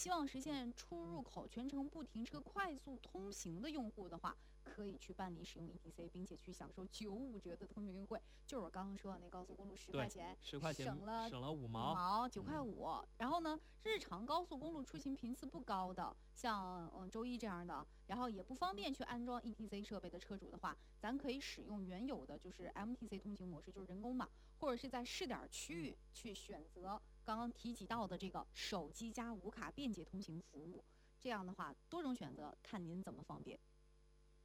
希望实现出入口全程不停车、快速通行的用户的话，可以去办理使用 ETC， 并且去享受95折的通勤优惠。就是我刚刚说的那高速公路10块钱 ，10块钱省了 5毛 9块5。然后呢，日常高速公路出行频次不高的，像周一这样的，然后也不方便去安装 ETC 设备的车主的话，咱可以使用原有的就是 MTC 通行模式，就是人工码，或者是在试点区域去选择刚刚提及到的这个手机加无卡便捷通行服务。这样的话，多种选择，看您怎么方便。